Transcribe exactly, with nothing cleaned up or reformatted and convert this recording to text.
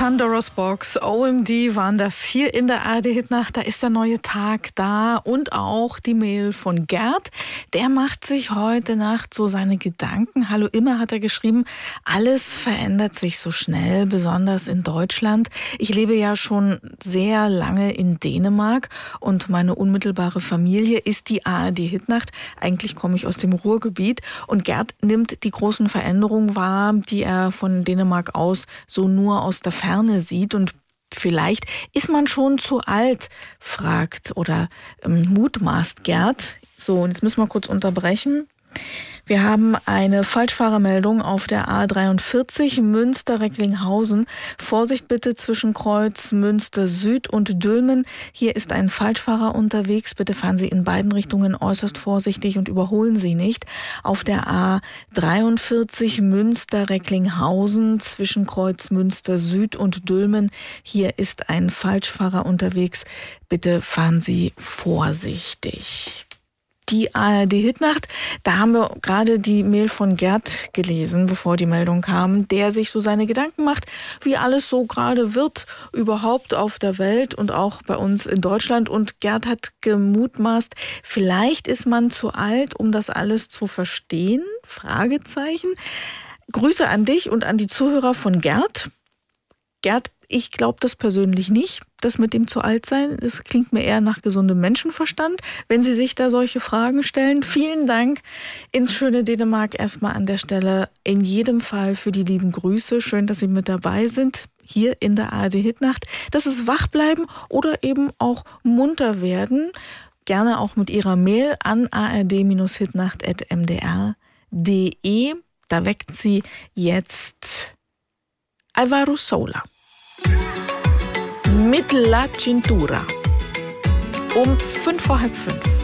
Pandora's Box, O M D waren das hier in der A R D-Hitnacht. Da ist der neue Tag da und auch die Mail von Gerd. Der macht sich heute Nacht so seine Gedanken. Hallo immer, hat er geschrieben. Alles verändert sich so schnell, besonders in Deutschland. Ich lebe ja schon sehr lange in Dänemark und meine unmittelbare Familie ist die A R D-Hitnacht. Eigentlich komme ich aus dem Ruhrgebiet und Gerd nimmt die großen Veränderungen wahr, die er von Dänemark aus so nur aus der Ferne sieht, und vielleicht ist man schon zu alt, fragt oder ähm, mutmaßt Gerd. So, und jetzt müssen wir kurz unterbrechen. Wir haben eine Falschfahrermeldung auf der A dreiundvierzig Münster-Recklinghausen. Vorsicht bitte zwischen Kreuz Münster Süd und Dülmen. Hier ist ein Falschfahrer unterwegs. Bitte fahren Sie in beiden Richtungen äußerst vorsichtig und überholen Sie nicht. Auf der A dreiundvierzig Münster-Recklinghausen zwischen Kreuz Münster Süd und Dülmen. Hier ist ein Falschfahrer unterwegs. Bitte fahren Sie vorsichtig. Die A R D-Hitnacht, da haben wir gerade die Mail von Gerd gelesen, bevor die Meldung kam, der sich so seine Gedanken macht, wie alles so gerade wird, überhaupt auf der Welt und auch bei uns in Deutschland. Und Gerd hat gemutmaßt, vielleicht ist man zu alt, um das alles zu verstehen? Fragezeichen. Grüße an dich und an die Zuhörer von Gerd. Gerd, ich glaube das persönlich nicht, das mit dem zu alt sein. Das klingt mir eher nach gesundem Menschenverstand, wenn Sie sich da solche Fragen stellen. Vielen Dank ins schöne Dänemark erstmal an der Stelle. In jedem Fall für die lieben Grüße. Schön, dass Sie mit dabei sind hier in der A R D-Hitnacht. Das ist wach bleiben oder eben auch munter werden. Gerne auch mit Ihrer Mail an a r d hitnacht at m d r punkt d e. Da weckt sie jetzt Alvaro Sola mit La Cintura um fünf vor halb fünf.